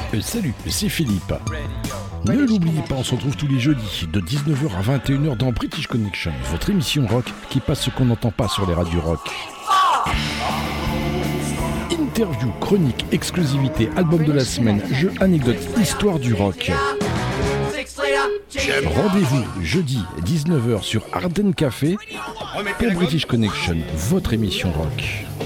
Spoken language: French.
Salut, c'est Philippe. Ne l'oubliez pas, on se retrouve tous les jeudis de 19h à 21h dans British Connection, votre émission rock qui passe ce qu'on n'entend pas sur les radios rock. Interview, chronique, exclusivité, album de la semaine, jeux, anecdotes, histoire du rock. Rendez-vous jeudi 19h sur Arden Café pour British Connection, votre émission rock.